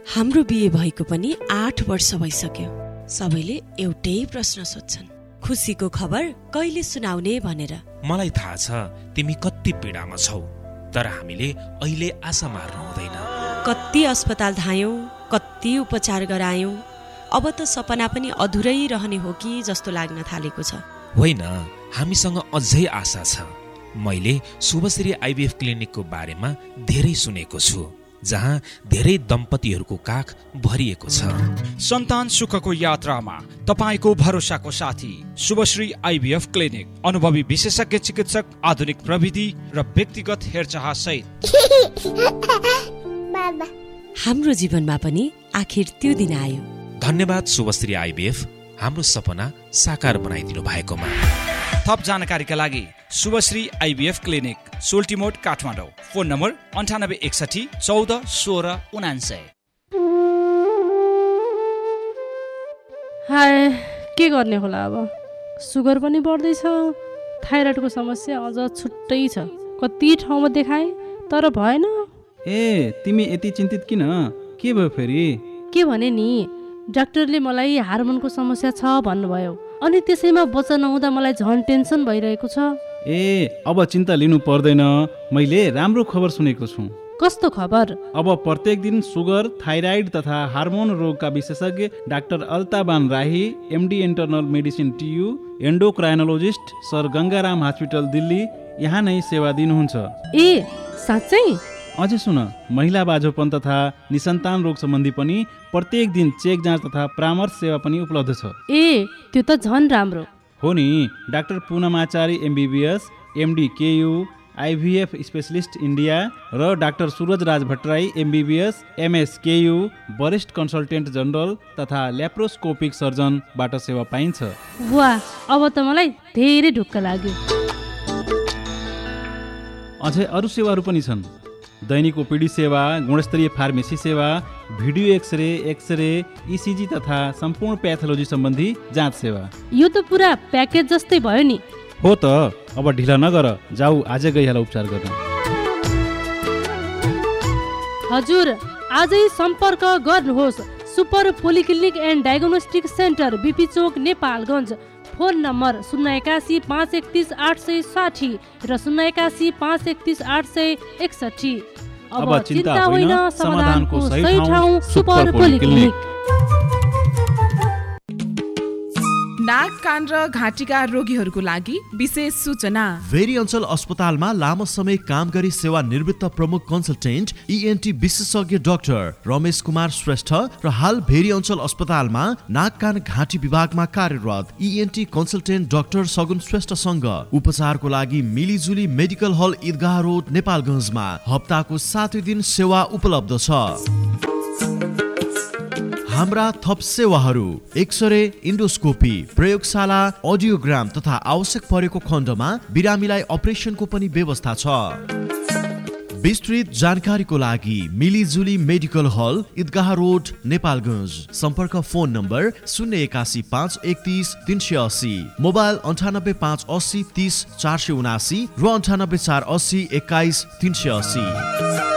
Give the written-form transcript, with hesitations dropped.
हाम्रो बिहे भएको पनि 8 वर्ष भइसक्यो। सबैले एउटै प्रश्न सोध्छन्, खुसीको खबर कहिले सुनाउने भनेर। मलाई थाहा छ तिमी कति पीडामा छौ, तर हामीले अहिले आशा मार्नु हुँदैन। कति अस्पताल धायौं, कति उपचार गरायौं, अब त सपना पनि अधुरै रहने हो कि जस्तो लाग्न थालेको छ। होइन, हामीसँग अझै आशा छ। मैले शुभश्री आइभीएफ क्लिनिकको बारेमा धेरै सुनेको छु, जहाँ धेरै दम्पतिहरूको काख भरिएको छ। सन्तान सुखको यात्रामा तपाईको भरोसाको साथी शुभश्री आइभीएफ क्लिनिक। अनुभवी विशेषज्ञ चिकित्सक, आधुनिक प्रविधि र व्यक्तिगत हेरचाह सहित। हाम्रो जीवनमा पनि आखिर त्यो दिन आयो। धन्यवाद शुभश्री आइभीएफ, हाम्रो सपना साकार बनाइदिनु भएकोमा। थप जानकारीका लागि Shubhashree IVF clinic, सोल्टिमोड, Kathmandu. Phone number 9861 14 16 99। हाय, के गर्ने होला अब? सुगर पनि बढ्दैछ, थाइरोइडको समस्या अझ छुट्टै छ। कति ठाउँमा देखाएँ तर भएन। ए, तिमी यति चिन्तित किन? के भयो फेरि? के भने नि, डाक्टरले मलाई हार्मोनको समस्या छ भन्नुभयो, अनि त्यसैमा बच्चा नहुँदा मलाई झन् टेन्सन भइरहेको छ। ए, अब चिन्ता लिनु पर्दैन, मैले राम्रो खबर सुनेको छु। कस्तो खबर? अब प्रत्येक दिन सुगर, थाइराइड तथा हार्मोन रोगका विशेषज्ञ डाक्टर अल्ताबान राही, MD internal medicine TU, एन्डोक्राइनोलोजिस्ट, sir Gangaram hospital Delhi यहाँ नै सेवा दिनुहुन्छ। ए, साँच्चै? अझै सुन, महिला बाझोपन तथा निसन्तान रोग सम्बन्धी पनि प्रत्येक दिन चेक जाँच तथा परामर्श सेवा पनि उपलब्ध छ। ए, त्यो त झन् राम्रो हो नि। Doctor पूनमाचारी MBBS, MD KU, IVF specialist India र डाक्टर सूरज राज भट्टराई एमबीबीएस, एमएस केयु, वरिष्ठ कन्सल्टेन्ट जनरल तथा ल्याप्रोस्कोपिक सर्जनबाट सेवा पाइन्छ। वाह, अब त मलाई धेरै ढुक्क लाग्यो। अझै अरू सेवाहरू पनि छन्। दैनिक ओपीडी सेवा, गुणस्तरीय फार्मेसी सेवा, भिडियो एक्सरे, इसिजी तथा सम्पूर्ण प्याथोलोजी सम्बन्धी जाँच सेवा। यो त पुरा प्याकेज जस्तै भयो नि। हो त, अब ढिला नगर, जाऊ आजै गइहाल उपचार गर्न। हजुर, आजै सम्पर्क गर्नुहोस् super polyclinic and diagnostic centre, BP Chowk, Nepalgunj. Phone number 081 531 860 र 081 531 861। अब चिन्ता होइन, समाधानको सही ठाउँ सुपर पोलिक्लिनिक। नाक, कान र घाँटीका रोगीहरूको लागि विशेष सूचना। भेरी अञ्चल अस्पतालमा लामो समय काम गरी सेवा निवृत्त प्रमुख कन्सल्टेन्ट इएनटी विशेषज्ञ डाक्टर रमेश कुमार श्रेष्ठ र हाल भेरी अञ्चल अस्पतालमा नाक, कान, घाँटी विभागमा कार्यरत इएनटी कन्सल्टेन्ट डाक्टर सगुन श्रेष्ठसँग उपचारको लागि मिलिजुली मेडिकल हल, ईदगाह रोड, नेपालगञ्जमा हप्ताको 7 दिन सेवा उपलब्ध छ। हाम्रा थप सेवाहरू: एक्सरे, इन्डोस्कोपी, प्रयोगशाला, अडियोग्राम तथा आवश्यक परेको खण्डमा बिरामीलाई अपरेसनको पनि व्यवस्था छ। विस्तृत जानकारीको लागि मिलिजुली मेडिकल हल, ईदगाह रोड, नेपालगञ्ज। सम्पर्क फोन नम्बर 081 531 380, मोबाइल 98 580 30 479 र 98 480 21 380।